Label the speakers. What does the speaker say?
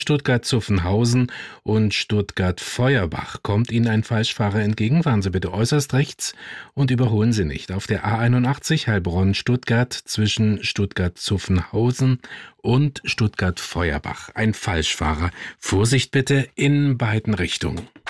Speaker 1: Stuttgart-Zuffenhausen und Stuttgart-Feuerbach. Kommt Ihnen ein Falschfahrer entgegen, fahren Sie bitte äußerst rechts und überholen Sie nicht. Auf der A81 Heilbronn-Stuttgart zwischen Stuttgart-Zuffenhausen und Stuttgart-Feuerbach. Ein Falschfahrer. Vorsicht bitte in beiden Richtungen.